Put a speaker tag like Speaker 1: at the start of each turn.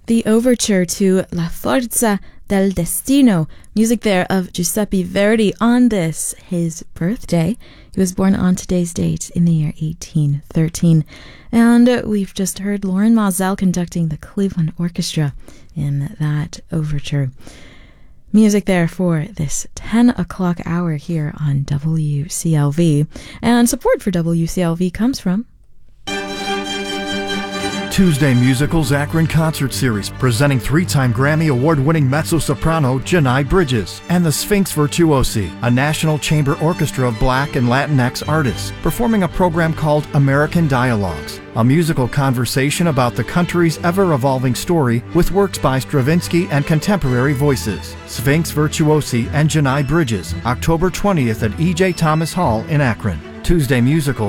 Speaker 1: The overture to La Forza del Destino, music there of Giuseppe Verdi on this, his birthday. He was born on today's date in the year 1813. And we've just heard Lorin Maazel conducting the Cleveland Orchestra in that overture. Music there for this 10 o'clock hour here on WCLV. And support for WCLV comes from
Speaker 2: Tuesday Musicals Akron Concert Series, presenting three-time Grammy Award-winning mezzo-soprano Janai Bridges, and the Sphinx Virtuosi, a National Chamber Orchestra of Black and Latinx artists, performing a program called American Dialogues, a musical conversation about the country's ever-evolving story with works by Stravinsky and contemporary voices. Sphinx Virtuosi and Janai Bridges, October 20th at E.J. Thomas Hall in Akron. Tuesday Musical